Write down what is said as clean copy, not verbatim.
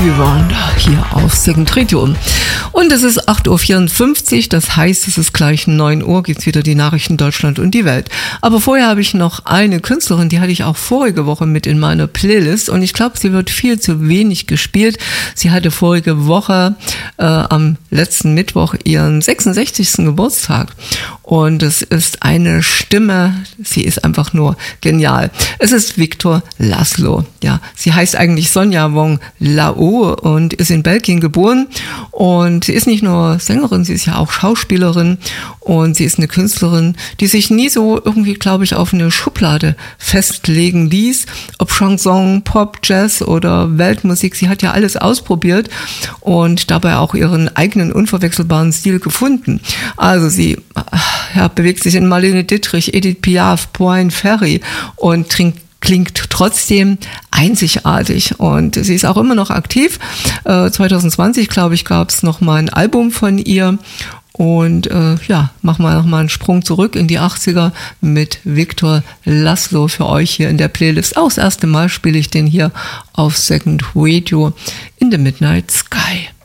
Stevie Wonder hier auf Second Radio. Und es ist 8.54 Uhr, das heißt, es ist gleich 9 Uhr, geht's wieder die Nachrichten Deutschland und die Welt. Aber vorher habe ich noch eine Künstlerin, die hatte ich auch vorige Woche mit in meiner Playlist und ich glaube, sie wird viel zu wenig gespielt. Sie hatte vorige Woche am letzten Mittwoch ihren 66. Geburtstag und es ist eine Stimme, sie ist einfach nur genial. Es ist Victor Laszlo. Ja, sie heißt eigentlich Sonja Wong Lao und ist in Belgien geboren und sie ist nicht nur Sängerin, sie ist ja auch Schauspielerin und sie ist eine Künstlerin, die sich nie so irgendwie, glaube ich, auf eine Schublade festlegen ließ, ob Chanson, Pop, Jazz oder Weltmusik. Sie hat ja alles ausprobiert und dabei auch ihren eigenen unverwechselbaren Stil gefunden. Also sie bewegt sich in Marlene Dietrich, Edith Piaf, Bryan Ferry und klingt trotzdem einzigartig und sie ist auch immer noch aktiv. 2020, glaube ich, gab es noch mal ein Album von ihr und machen wir noch mal einen Sprung zurück in die 80er mit Victor Laszlo für euch hier in der Playlist. Auch das erste Mal spiele ich den hier auf Second Radio in the Midnight Sky.